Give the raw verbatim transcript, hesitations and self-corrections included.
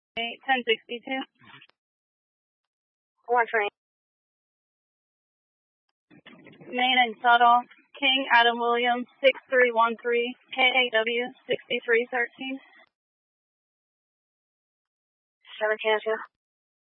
ten sixty-two. One train. Main and Subtle, King Adam Williams, six three one three, K A W, sixty-three thirteen. Seven Canada.